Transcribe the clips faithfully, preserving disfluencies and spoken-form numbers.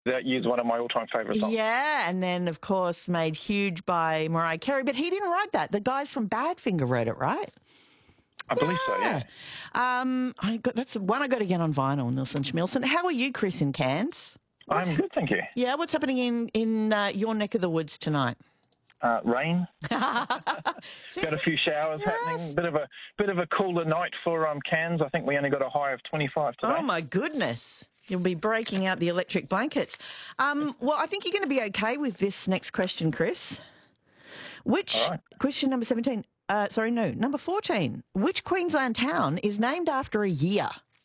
That year's one of my all-time favourite songs. Yeah, and then, of course, made huge by Mariah Carey. But he didn't write that. The guys from Badfinger wrote it, right? I believe so, yeah. Um, I got, that's one I got to get on vinyl, Nilsson Schmilson. How are you, Chris, in Cairns? What's, I'm good, thank you. Yeah, what's happening in, in uh, your neck of the woods tonight? Uh, rain. Got a few showers Yes. happening. Bit of a bit of a cooler night for um, Cairns. I think we only got a high of twenty-five today. Oh, my goodness. You'll be breaking out the electric blankets. Um, well, I think you're going to be okay with this next question, Chris. Which, All right. question number seventeen, uh, sorry, no, number fourteen. Which Queensland town is named after a year?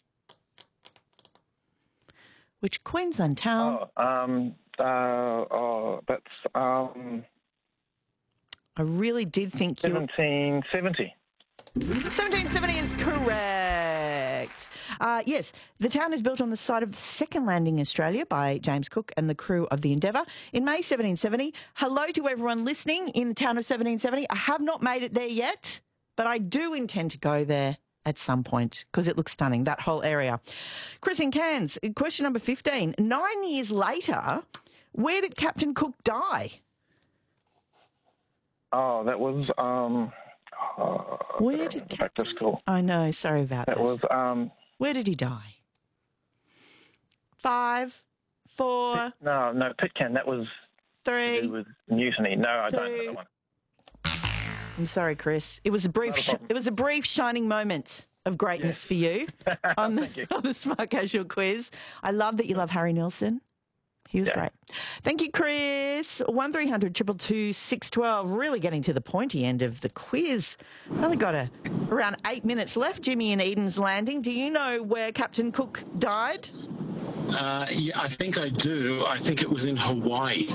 Which Queensland town? Oh, um, uh, oh, that's um, I really did think you... seventeen seventy. seventeen seventy is correct. Uh, yes, the town is built on the site of the second landing in Australia by James Cook and the crew of the Endeavour in May seventeen seventy. Hello to everyone listening in the town of seventeen seventy. I have not made it there yet, but I do intend to go there at some point because it looks stunning, that whole area. Chris in Cairns, question number fifteen. Nine years later, where did Captain Cook die? Oh, that was um, oh, Where did back to school. I know, sorry about that. That was um, Where did he die? Five, four, no, no, Pitcairn. That was to three. do with mutiny. No, I don't know two. that one. I'm sorry, Chris. It was a brief. Not a Sh- problem. it was a brief shining moment of greatness for you on, the, Thank you. on the Smart Casual quiz. I love that you love Harry Nilsson. He was Yeah. great. Thank you, Chris. One three hundred two two two six twelve. Really getting to the pointy end of the quiz. Only got a, around eight minutes left. Jimmy in Eden's Landing. Do you know where Captain Cook died? Uh, yeah, I think I do. I think it was in Hawaii.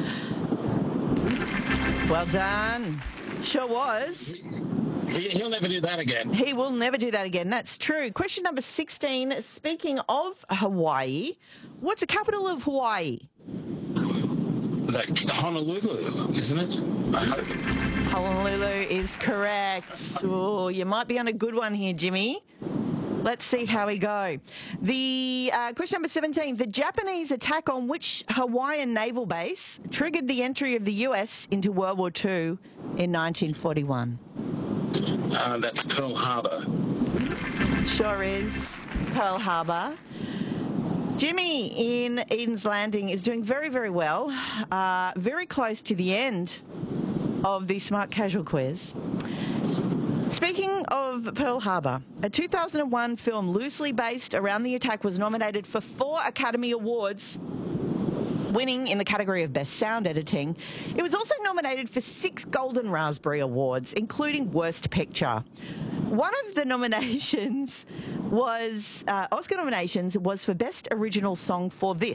Well done. Sure was. He, he'll never do that again. He will never do that again. That's true. Question number sixteen. Speaking of Hawaii, what's the capital of Hawaii? Like Honolulu, isn't it? I hope. Honolulu is correct. Oh, you might be on a good one here, Jimmy. Let's see how we go. The uh, question number seventeen. The Japanese attack on which Hawaiian naval base triggered the entry of the U S into World War Two in nineteen forty-one? Uh, that's Pearl Harbor. Sure is Pearl Harbor. Jimmy in Eden's Landing is doing very, very well. Uh, very close to the end of the Smart Casual quiz. Speaking of Pearl Harbor, a two thousand one film loosely based around the attack was nominated for four Academy Awards, winning in the category of Best Sound Editing. It was also nominated for six Golden Raspberry Awards, including Worst Picture. One of the nominations was, uh, Oscar nominations, was for Best Original Song for this.